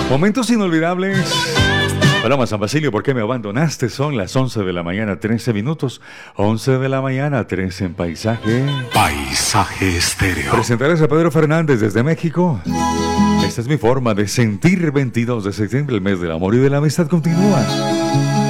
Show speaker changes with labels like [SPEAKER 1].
[SPEAKER 1] Momentos inolvidables. Paloma San Basilio, ¿por qué me abandonaste? Son las 11 de la mañana, 13 minutos. 11 de la mañana, 13 en Paisaje.
[SPEAKER 2] Paisaje Estéreo.
[SPEAKER 1] Presentarles a Pedro Fernández desde México. Esta es mi forma de sentir. 22 de septiembre, el mes del amor y de la amistad continúa.